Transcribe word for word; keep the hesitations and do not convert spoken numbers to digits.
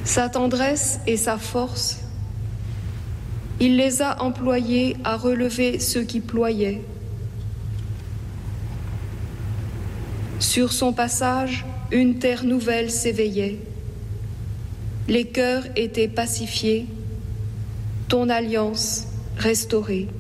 Sa tendresse et sa force, il les a employés à relever ceux qui ployaient. Sur son passage, une terre nouvelle s'éveillait. Les cœurs étaient pacifiés, ton alliance restaurée.